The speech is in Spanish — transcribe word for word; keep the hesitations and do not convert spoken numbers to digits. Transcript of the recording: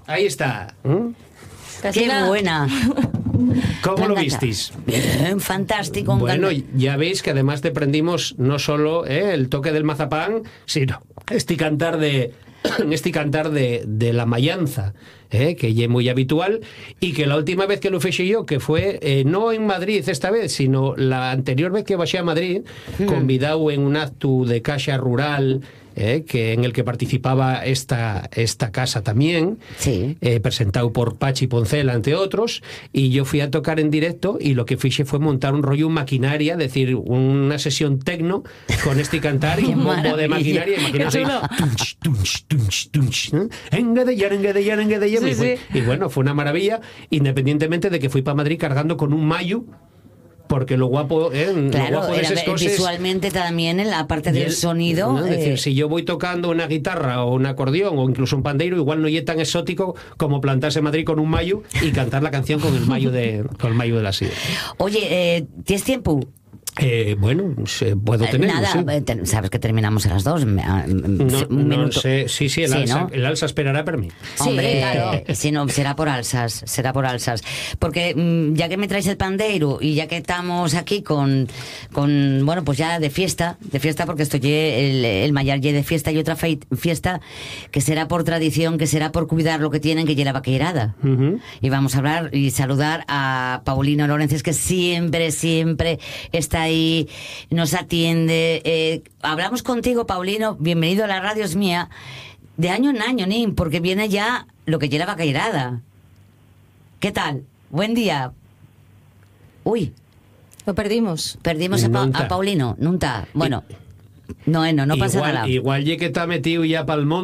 ahí está. ¿Mm? Qué buena. ¿Cómo lo visteis? Bien, fantástico. Bueno, ya veis que además te prendimos no solo eh, el toque del mazapán, sino este cantar de este cantar de, de la mayanza, eh, que ya es muy habitual, y que la última vez que lo fixe yo, que fue eh, no en Madrid esta vez, sino la anterior vez que bajé a Madrid, mm. convidado en un acto de Caixa Rural, Eh, que en el que participaba esta, esta casa también, sí. eh, presentado por Pachi Poncela, entre otros, y yo fui a tocar en directo y lo que fixe fue montar un rollo maquinaria, es decir, una sesión tecno con este cantar y un bombo de maquinaria, imagínate, tunch, tunch, tunch, tunch, ¿eh? Engadallar, engadallar, engadallar, sí, sí. Y bueno, fue una maravilla, independientemente de que fui para Madrid cargando con un mayo, porque lo guapo, eh, claro, lo guapo de era, esas cosas, visualmente también en la parte del el, sonido, ¿no? eh... Es decir, si yo voy tocando una guitarra o un acordeón o incluso un pandeiro, igual no es tan exótico como plantarse en Madrid con un mayo y cantar la canción con el mayo de con el mayo de la silla. Oye, eh, ¿tienes tiempo? Eh, bueno, puedo tener. Nada, sí. Sabes que terminamos a las dos. Un no, minuto. No sé. Sí, sí, el, sí, alza, ¿no? El alza esperará por mí. Sí, hombre, claro. Si no, será por alzas, será por alzas. Porque ya que me traes el pandeiro y ya que estamos aquí con, con bueno, pues ya de fiesta, de fiesta porque estoy el, el Mayar de fiesta y otra fiesta que será por tradición, que será por cuidar lo que tienen, que lleva vaqueirada. Uh-huh. Y vamos a hablar y saludar a Paulino Lorences, que siempre, siempre está ahí, nos atiende. Eh, hablamos contigo, Paulino, bienvenido a la radio, es mía, de año en año, ni porque viene ya lo que lleva vaqueirada. ¿Qué tal? Buen día. Uy. Lo perdimos. Perdimos a, pa a Paulino, nunca. Bueno, no, no, no pasa igual, nada. Igual ya que está metido ya para el monte.